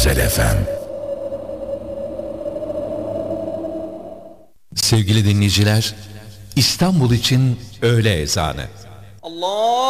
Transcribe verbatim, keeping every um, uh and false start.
Özel F M. Sevgili dinleyiciler, İstanbul için öğle ezanı. Allah